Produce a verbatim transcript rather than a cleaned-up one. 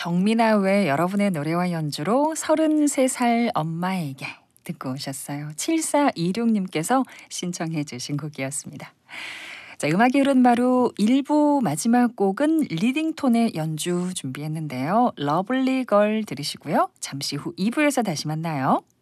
정민아 외 여러분의 노래와 연주로 서른세 살 엄마에게 듣고 오셨어요. 칠사이육님께서 신청해 주신 곡이었습니다. 자, 음악이 흐른 바로 일 부 마지막 곡은 리딩톤의 연주 준비했는데요. 러블리 걸 들으시고요. 잠시 후 이 부에서 다시 만나요.